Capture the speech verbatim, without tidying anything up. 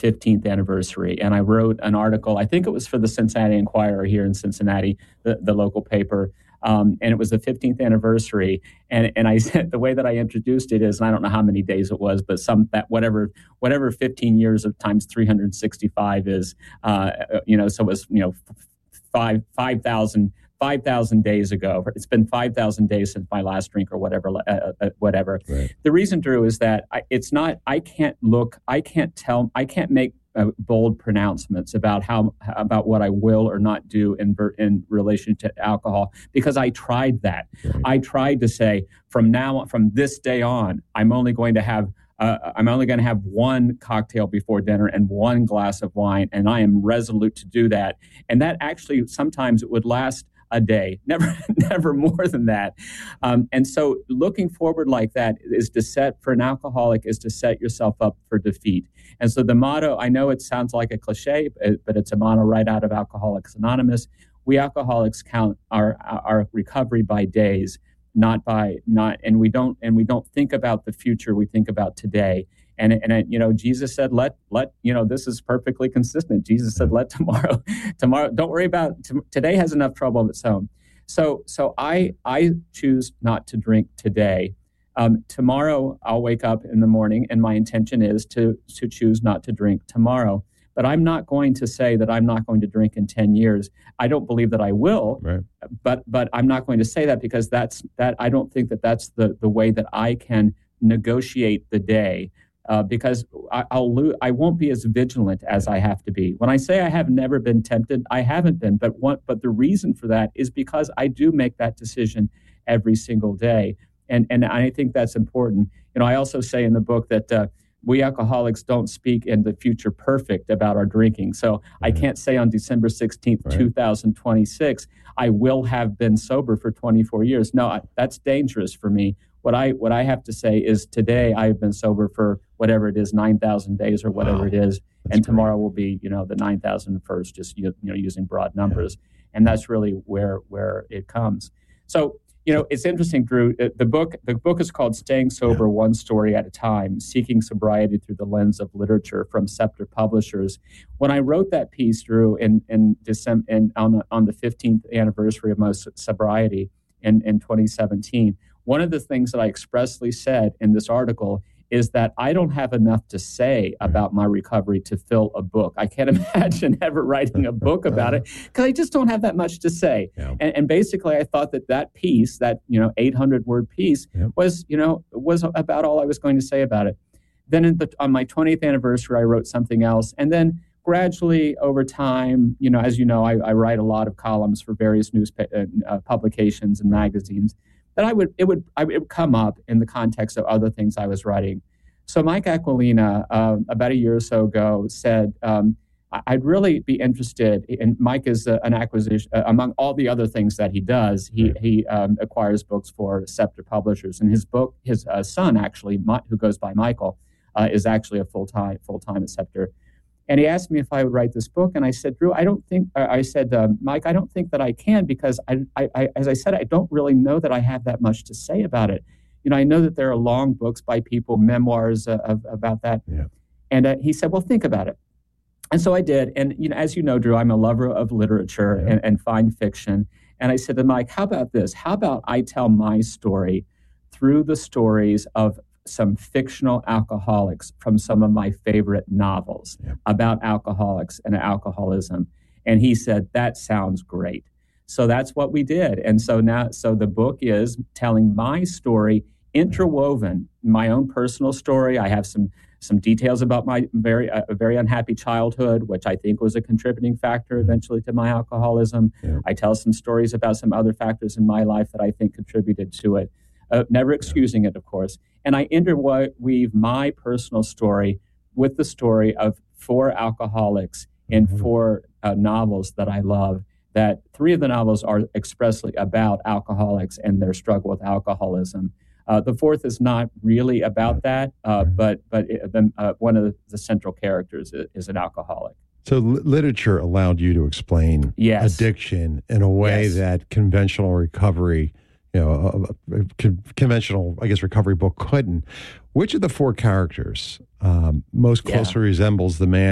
fifteenth anniversary, and I wrote an article. I think it was for the Cincinnati Enquirer here in Cincinnati, the, the local paper. Um, and it was the fifteenth anniversary, and and I said the way that I introduced it is, and I don't know how many days it was, but some that whatever whatever fifteen years of times three hundred sixty-five is, uh, you know, so it was you know five five thousand. five thousand days ago. It's been five thousand days since my last drink or whatever, uh, uh, whatever. Right. The reason, Drew, is that I, it's not, I can't look, I can't tell, I can't make uh, bold pronouncements about how, about what I will or not do in, in relation to alcohol, because I tried that. Right. I tried to say from now, from this day on, I'm only going to have Uh, I'm only going to have one cocktail before dinner and one glass of wine, and I am resolute to do that. And that actually, sometimes it would last a day, never, never more than that. Um, and so looking forward like that is to set, for an alcoholic, is to set yourself up for defeat. And so the motto, I know it sounds like a cliche, but it's a motto right out of Alcoholics Anonymous. We alcoholics count our, our recovery by days, not by not, and we don't, and we don't think about the future. We think about today. And, and you know, Jesus said, let, let, you know, this is perfectly consistent. Jesus said, let tomorrow, tomorrow, don't worry about, t- today has enough trouble of its own. So, so I, I choose not to drink today. Um, tomorrow I'll wake up in the morning and my intention is to, to choose not to drink tomorrow. But I'm not going to say that I'm not going to drink in ten years. I don't believe that I will, right. but but I'm not going to say that because that's that. I don't think that that's the, the way that I can negotiate the day uh, because I, I'll lo- I won't be as vigilant as I have to be. When I say I have never been tempted, I haven't been. But what, but the reason for that is because I do make that decision every single day, and and I think that's important. You know, I also say in the book that. Uh, We alcoholics don't speak in the future perfect about our drinking. So right. I can't say on December sixteenth, right. two thousand twenty-six, I will have been sober for twenty-four years. No, I, that's dangerous for me. What I what I have to say is today I've been sober for whatever it is, nine thousand days or whatever wow. it is. That's and tomorrow great. Will be, you know, the nine thousand first, just, you know, using broad numbers. Yeah. And that's really where where it comes. So, you know, it's interesting, Drew. The book, the book is called "Staying Sober, yeah. One Story at a Time: Seeking Sobriety Through the Lens of Literature" from Scepter Publishers. When I wrote that piece, Drew, in in December, in, on on the fifteenth anniversary of my sobriety in in twenty seventeen, one of the things that I expressly said in this article is that I don't have enough to say about my recovery to fill a book. I can't imagine ever writing a book about it because I just don't have that much to say. Yeah. And, and basically, I thought that that piece, that you know, eight hundred word piece, yep. was you know was about all I was going to say about it. Then in the, on my twentieth anniversary, I wrote something else, and then gradually over time, you know, as you know, I, I write a lot of columns for various news uh, publications and magazines. That I would it would I, it would come up in the context of other things I was writing. So Mike Aquilina, uh, about a year or so ago, said um, I'd really be interested. And Mike is uh, an acquisition uh, among all the other things that he does. He right. he um, acquires books for Scepter Publishers, and his book, his uh, son actually, My, who goes by Michael, uh, is actually a full time full time at Scepter. And he asked me if I would write this book, and I said, Drew, I don't think. Uh, I said, uh, Mike, I don't think that I can because I, I, I, as I said, I don't really know that I have that much to say about it. You know, I know that there are long books by people, memoirs uh, of, about that. Yeah. And uh, he said, well, think about it. And so I did. And you know, as you know, Drew, I'm a lover of literature yeah. and, and fine fiction. And I said to Mike, how about this? How about I tell my story through the stories of some fictional alcoholics from some of my favorite novels yeah. about alcoholics and alcoholism. And he said, that sounds great. So that's what we did. And so now, so the book is telling my story, interwoven, my own personal story. I have some some details about my very uh, very unhappy childhood, which I think was a contributing factor eventually to my alcoholism. Yeah. I tell some stories about some other factors in my life that I think contributed to it. Uh, never excusing it, of course. And I interweave my personal story with the story of four alcoholics in mm-hmm. four uh, novels that I love, that three of the novels are expressly about alcoholics and their struggle with alcoholism. Uh, the fourth is not really about that, uh, but but it, the, uh, one of the, the central characters is, is an alcoholic. So l- literature allowed you to explain yes. addiction in a way yes. that conventional recovery You know, a, a con- conventional, I guess, recovery book couldn't. Which of the four characters um, most closely yeah. resembles the man